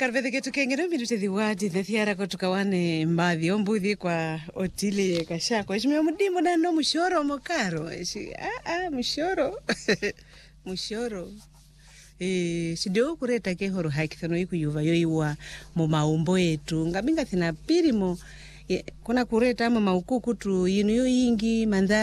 karvede ketu kengere minute diwati the thiara ko tukawane mbathi ombuthi kwa otili kashako ishime mudimbo na no mushoro mokaro mushoro mushoro sidio kureta ke horo hakithano ikuyuva yoiwa mu maumbo yetu ngabinga thina pirimo kuna kureta mu maukuku tu yinu yo yingi mandha